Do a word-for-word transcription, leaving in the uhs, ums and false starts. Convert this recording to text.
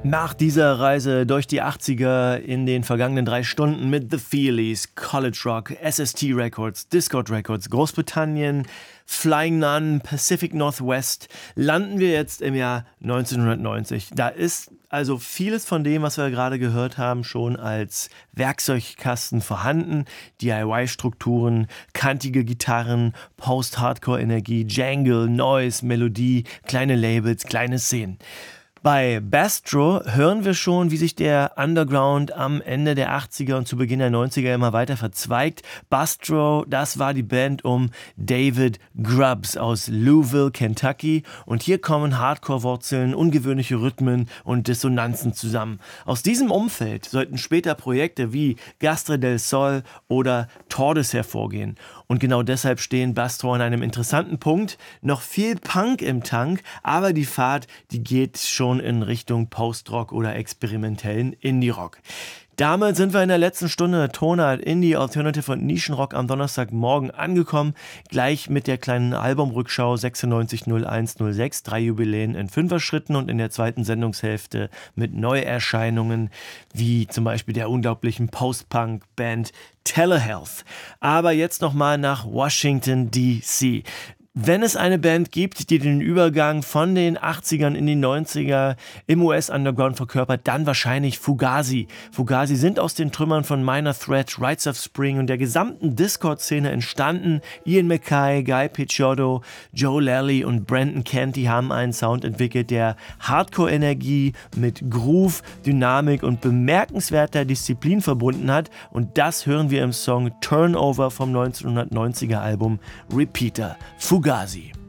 Nach dieser Reise durch die achtziger in den vergangenen drei Stunden mit The Feelies, College Rock, S S T Records, Discord Records, Großbritannien, Flying Nun, Pacific Northwest, landen wir jetzt im Jahr neunzehnhundertneunzig. Da ist also vieles von dem, was wir gerade gehört haben, schon als Werkzeugkasten vorhanden. D I Y-Strukturen, kantige Gitarren, Post-Hardcore-Energie, Jangle, Noise, Melodie, kleine Labels, kleine Szenen. Bei Bastro hören wir schon, wie sich der Underground am Ende der achtziger und zu Beginn der neunziger immer weiter verzweigt. Bastro, das war die Band um David Grubbs aus Louisville, Kentucky. Und hier kommen Hardcore-Wurzeln, ungewöhnliche Rhythmen und Dissonanzen zusammen. Aus diesem Umfeld sollten später Projekte wie Gastre del Sol oder Tordes hervorgehen. Und genau deshalb stehen Bastro an einem interessanten Punkt. Noch viel Punk im Tank, aber die Fahrt, die geht schon in Richtung Post-Rock oder experimentellen Indie-Rock. Damit sind wir in der letzten Stunde Tonart, Indie, Alternative und Nischenrock am Donnerstagmorgen angekommen. Gleich mit der kleinen Albumrückschau sechsundneunzig null eins null sechs, drei Jubiläen in Fünfer-Schritten und in der zweiten Sendungshälfte mit Neuerscheinungen, wie zum Beispiel der unglaublichen Post-Punk-Band Telehealth. Aber jetzt nochmal nach Washington D C Wenn es eine Band gibt, die den Übergang von den achtzigern in die neunziger im U S-Underground verkörpert, dann wahrscheinlich Fugazi. Fugazi sind aus den Trümmern von Minor Threat, Rites of Spring und der gesamten Discord-Szene entstanden. Ian MacKaye, Guy Picciotto, Joe Lally und Brandon Canty haben einen Sound entwickelt, der Hardcore-Energie mit Groove, Dynamik und bemerkenswerter Disziplin verbunden hat. Und das hören wir im Song Turnover vom neunzehnhundertneunziger Album Repeater. Fugazi.